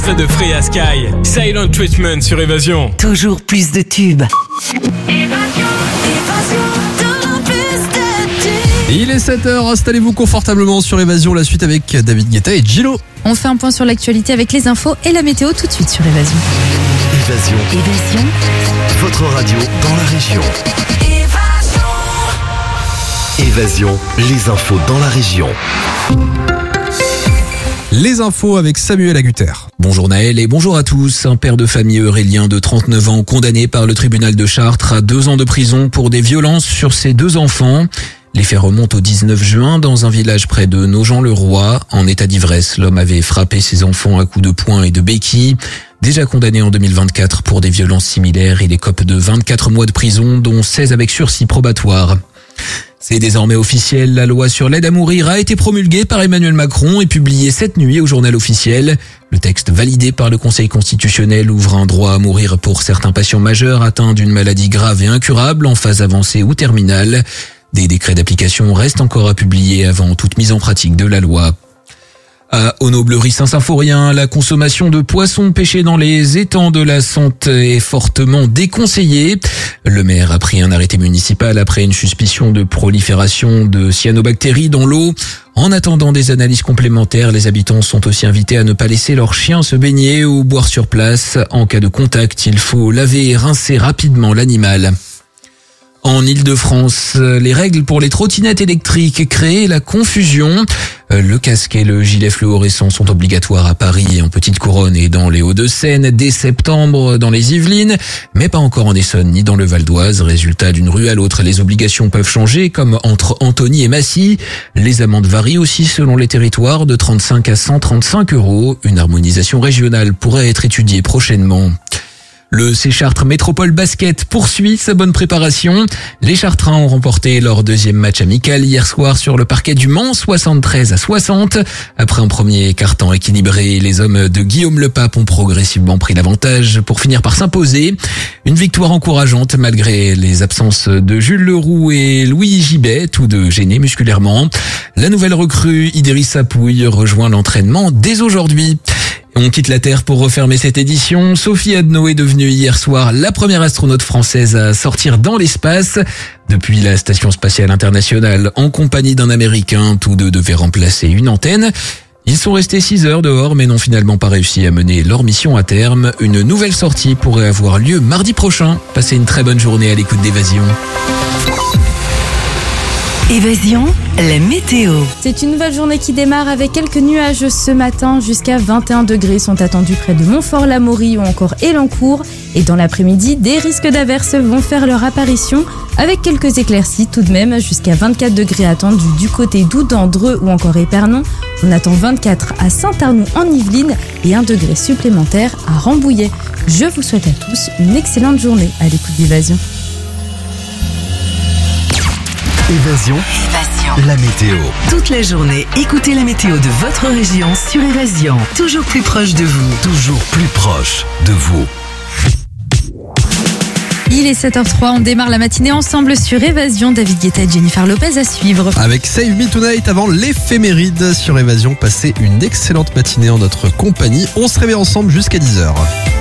De Freya Sky, Silent Treatment sur Évasion. Toujours plus de tubes. Il est 7h, installez-vous confortablement sur Évasion, la suite avec David Guetta et Gillo. On fait un point sur l'actualité avec les infos et la météo tout de suite sur Évasion. Évasion. Votre radio dans la région. Évasion, les infos dans la région. Les infos avec Samuel Agutter. Bonjour Naël et bonjour à tous. Un père de famille eurélien de 39 ans condamné par le tribunal de Chartres à 2 ans de prison pour des violences sur ses 2 enfants. Les faits remontent au 19 juin dans un village près de Nogent-le-Roi. En état d'ivresse, l'homme avait frappé ses enfants à coups de poing et de béquilles. Déjà condamné en 2024 pour des violences similaires, il écope de 24 mois de prison, dont 16 avec sursis probatoire. C'est désormais officiel, la loi sur l'aide à mourir a été promulguée par Emmanuel Macron et publiée cette nuit au journal officiel. Le texte validé par le Conseil constitutionnel ouvre un droit à mourir pour certains patients majeurs atteints d'une maladie grave et incurable en phase avancée ou terminale. Des décrets d'application restent encore à publier avant toute mise en pratique de la loi. À Aunoblerie-Saint-Symphorien, la consommation de poissons pêchés dans les étangs de la Sente est fortement déconseillée. Le maire a pris un arrêté municipal après une suspicion de prolifération de cyanobactéries dans l'eau. En attendant des analyses complémentaires, les habitants sont aussi invités à ne pas laisser leurs chiens se baigner ou boire sur place. En cas de contact, il faut laver et rincer rapidement l'animal. En Île-de-France, les règles pour les trottinettes électriques créent la confusion. Le casque et le gilet fluorescent sont obligatoires à Paris et en Petite Couronne et dans les Hauts-de-Seine dès septembre dans les Yvelines, mais pas encore en Essonne ni dans le Val d'Oise. Résultat, d'une rue à l'autre, les obligations peuvent changer, comme entre Antony et Massy. Les amendes varient aussi selon les territoires de 35 à 135 €. Une harmonisation régionale pourrait être étudiée prochainement. Le C Chartres Métropole Basket poursuit sa bonne préparation. Les Chartrains ont remporté leur 2e match amical hier soir sur le parquet du Mans, 73 à 60. Après un premier quart-temps équilibré, les hommes de Guillaume Lepape ont progressivement pris l'avantage pour finir par s'imposer. Une victoire encourageante malgré les absences de Jules Leroux et Louis Gibet, tous deux gênés musculairement. La nouvelle recrue Idrissa Pouille rejoint l'entraînement dès aujourd'hui. On quitte la Terre pour refermer cette édition. Sophie Adno est devenue hier soir la première astronaute française à sortir dans l'espace. Depuis la Station Spatiale Internationale, en compagnie d'un Américain, tous deux devaient remplacer une antenne. Ils sont restés 6 heures dehors, mais n'ont finalement pas réussi à mener leur mission à terme. Une nouvelle sortie pourrait avoir lieu mardi prochain. Passez une très bonne journée à l'écoute d'Évasion. Évasion, la météo. C'est une nouvelle journée qui démarre avec quelques nuages ce matin. Jusqu'à 21 degrés sont attendus près de Montfort-l'Amaury ou encore Elancourt. Et dans l'après-midi, des risques d'averses vont faire leur apparition avec quelques éclaircies tout de même. Jusqu'à 24 degrés attendus du côté d'Oudan, Dreux ou encore Épernon. On attend 24 à Saint-Arnoux en Yvelines et 1 degré supplémentaire à Rambouillet. Je vous souhaite à tous une excellente journée à l'écoute d'Évasion. Évasion, la météo. Toute la journée, écoutez la météo de votre région sur Évasion. Toujours plus proche de vous. Toujours plus proche de vous. Il est 7h03, on démarre la matinée ensemble sur Évasion. David Guetta et Jennifer Lopez à suivre. Avec Save Me Tonight avant l'éphéméride sur Évasion. Passez une excellente matinée en notre compagnie. On se réveille ensemble jusqu'à 10h.